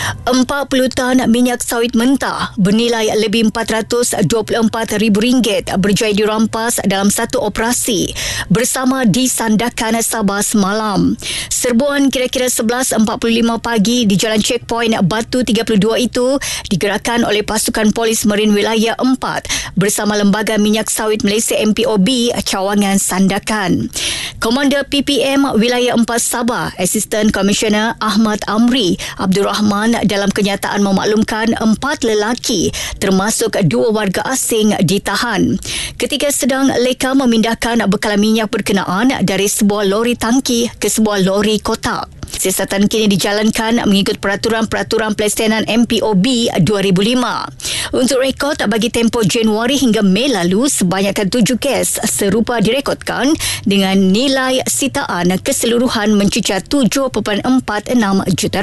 40 tan minyak sawit mentah bernilai lebih RM424,000 berjaya dirampas dalam satu operasi bersama di Sandakan Sabah semalam. Serbuan kira-kira 11.45 pagi di Jalan Checkpoint Batu 32 itu digerakkan oleh pasukan polis Marin Wilayah 4 bersama Lembaga Minyak Sawit Malaysia MPOB cawangan Sandakan. Komander PPM Wilayah 4 Sabah, Assistant Commissioner Ahmad Amri Abdul Rahman dalam kenyataan memaklumkan 4 lelaki termasuk 2 warga asing ditahan ketika sedang leka memindahkan bekalan minyak berkenaan dari sebuah lori tangki ke sebuah lori kotak. Siasatan kini dijalankan mengikut peraturan-peraturan pelaksana MPOB 2005. Untuk rekod bagi tempoh Januari hingga Mei lalu, sebanyak 7 kes serupa direkodkan dengan nilai sitaan keseluruhan mencecah RM7.46 juta.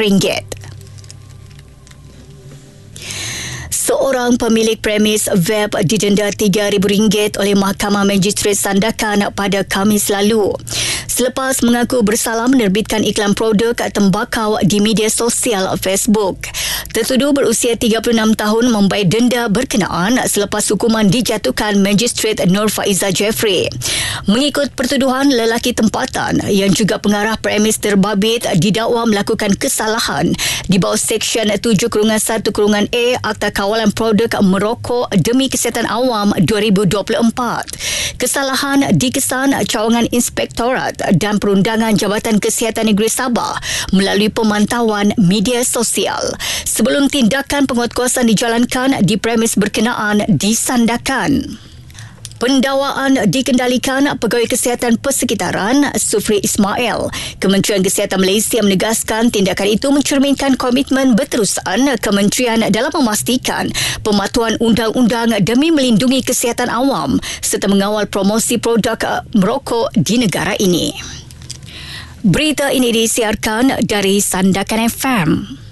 Seorang pemilik premis vape didenda RM3,000 oleh Mahkamah Magistrate Sandakan pada Khamis lalu selepas mengaku bersalah menerbitkan iklan produk tembakau di media sosial Facebook. Tertuduh berusia 36 tahun membayar denda berkenaan selepas hukuman dijatuhkan Magistrate Nur Faiza Jeffrey. Mengikut pertuduhan, lelaki tempatan yang juga pengarah premis terbabit didakwa melakukan kesalahan di bawah Seksyen 7-1-A Akta Kawalan Produk Merokok demi Kesihatan Awam 2024. Kesalahan dikesan cawangan Inspektorat dan Perundangan Jabatan Kesihatan Negeri Sabah melalui pemantauan media sosial sebelum tindakan penguatkuasaan dijalankan di premis berkenaan disandakan. Pendakwaan dikendalikan Pegawai Kesihatan Persekitaran Sufri Ismail. Kementerian Kesihatan Malaysia menegaskan tindakan itu mencerminkan komitmen berterusan kementerian dalam memastikan pematuhan undang-undang demi melindungi kesihatan awam serta mengawal promosi produk merokok di negara ini. Berita ini disiarkan dari Sandakan FM.